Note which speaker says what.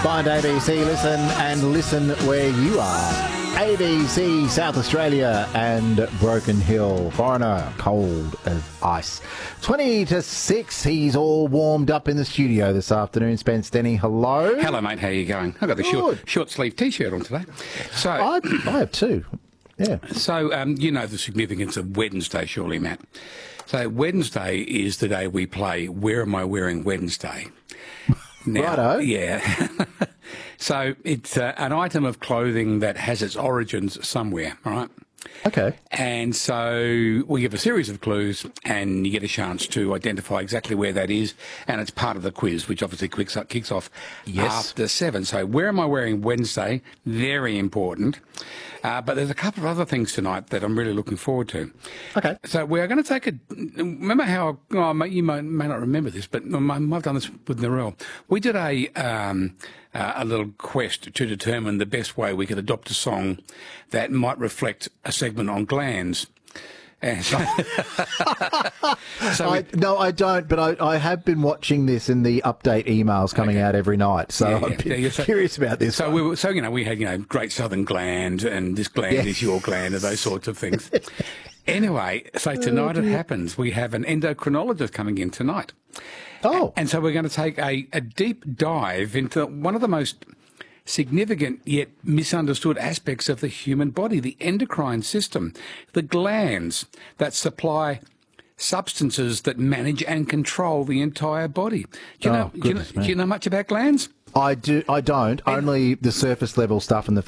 Speaker 1: Find ABC Listen and listen where you are. ABC South Australia and Broken Hill. Foreigner, cold as ice. 20 to 6. He's all warmed up in the studio this afternoon. Spence Denny, hello.
Speaker 2: Hello, mate. How are you going? I've got the short sleeve T-shirt on today. So
Speaker 1: I have two. Yeah.
Speaker 2: So you know the significance of Wednesday, surely, Matt. So Wednesday is the day we play Where Am I Wearing Wednesday? Now,
Speaker 1: Righto.
Speaker 2: Yeah. So it's an item of clothing that has its origins somewhere, all right?
Speaker 1: Okay.
Speaker 2: And so we give a series of clues and you get a chance to identify exactly where that is. And it's part of the quiz, which obviously kicks off after 7. So where am I wearing Wednesday? Very important. But there's a couple of other things tonight that I'm really looking forward to. Okay. So we are going to take a... Remember how... you may not remember this, but I've done this with Narelle. We did a little quest to determine the best way we could adopt a song that might reflect a segment on glands. And so,
Speaker 1: No, I don't, but I have been watching this in the update emails coming out every night, so I'm curious about this.
Speaker 2: So we had Great Southern Gland and this gland is your gland and those sorts of things. Anyway, so tonight it happens. We have an endocrinologist coming in tonight. Oh. And so we're going to take a deep dive into one of the most significant yet misunderstood aspects of the human body, the endocrine system, the glands that supply substances that manage and control the entire body. Do you know much about glands?
Speaker 1: I don't. Only the surface level stuff and the